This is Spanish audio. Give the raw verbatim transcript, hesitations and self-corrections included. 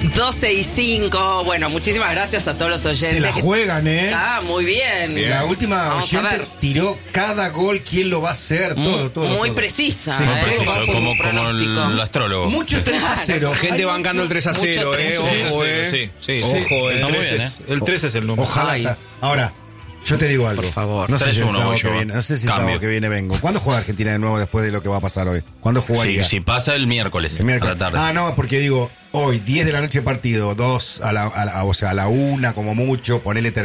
doce y cinco. Bueno, muchísimas gracias a todos los oyentes. Se la juegan, ¿eh? Ah, muy bien. bien. La última Vamos oyente tiró cada gol, quién lo va a hacer, todo, muy, todo. Muy todo. precisa. Sí, ¿eh? Preciso, Todo como, un como el, el astrólogo. Mucho tres a cero. Gente Hay bancando mucho, el tres a cero, mucho eh. tres a cero. Ojo, Sí, eh. sí, sí, Ojo, sí. eh. El Está muy tres bien, es, el tres es el número. Ojalá. Ay. Ahora, yo te digo algo. Por favor. No sé si el tres uno sábado voy que yo. viene, no sé si el Cambio. sábado que viene vengo. ¿Cuándo juega Argentina de nuevo después de lo que va a pasar hoy? ¿Cuándo Sí, jugaría? si pasa el miércoles, El miércoles. a la tarde. Ah, no, porque digo, hoy, diez de la noche partido, dos a la, a la- o sea, a la una como mucho, ponele